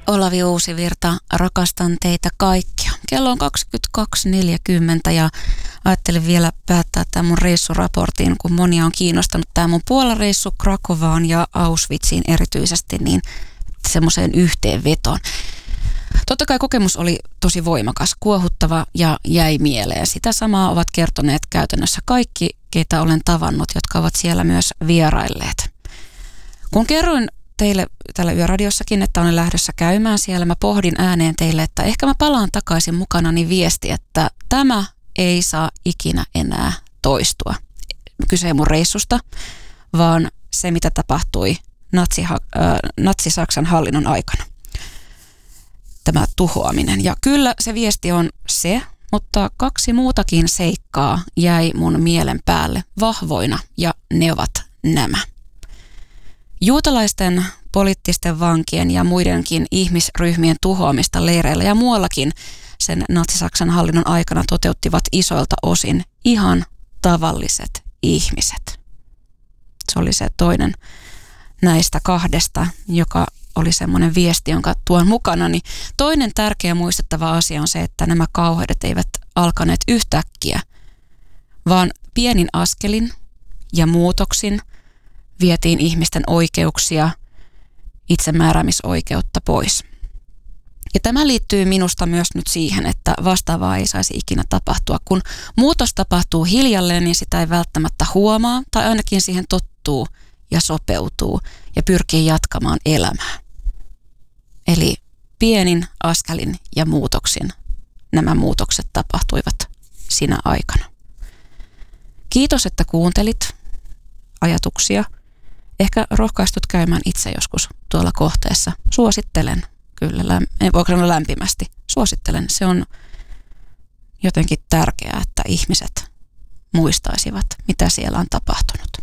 Olavi Uusivirta, rakastan teitä kaikkia. Kello on 22.40 ja ajattelin vielä päättää tämän mun reissuraportin, kun monia on kiinnostanut tämä mun Puola-reissu Krakovaan ja Auschwitziin erityisesti, niin semmoiseen yhteenvetoon. Totta kai kokemus oli tosi voimakas, kuohuttava ja jäi mieleen. Sitä samaa ovat kertoneet käytännössä kaikki, keitä olen tavannut, jotka ovat siellä myös vierailleet. Kun kerroin teille täällä Yöradiossakin, että olen lähdössä käymään siellä, mä pohdin ääneen teille, että ehkä mä palaan takaisin mukanani viesti, että tämä ei saa ikinä enää toistua. Kyse ei mun reissusta, vaan se, mitä tapahtui Natsi-Saksan hallinnon aikana. Tämä tuhoaminen. Ja kyllä se viesti on se, mutta 2 muutakin seikkaa jäi mun mielen päälle vahvoina, ja ne ovat nämä. Juutalaisten, poliittisten vankien ja muidenkin ihmisryhmien tuhoamista leireillä ja muuallakin sen Natsi-Saksan hallinnon aikana toteuttivat isoilta osin ihan tavalliset ihmiset. Se oli se toinen näistä 2, joka oli semmoinen viesti, jonka tuon mukana. Niin toinen tärkeä muistettava asia on se, että nämä kauheudet eivät alkaneet yhtäkkiä, vaan pienin askelin ja muutoksin vietiin ihmisten oikeuksia, itsemääräämisoikeutta pois. Ja tämä liittyy minusta myös nyt siihen, että vastaavaa ei saisi ikinä tapahtua. Kun muutos tapahtuu hiljalleen, niin sitä ei välttämättä huomaa, tai ainakin siihen tottuu ja sopeutuu ja pyrkii jatkamaan elämää. Eli pienin askelin ja muutoksin nämä muutokset tapahtuivat sinä aikana. Kiitos, että kuuntelit ajatuksia. Ehkä rohkaistut käymään itse joskus tuolla kohteessa. Suosittelen kyllä, voiko sanoa lämpimästi. Suosittelen. Se on jotenkin tärkeää, että ihmiset muistaisivat, mitä siellä on tapahtunut.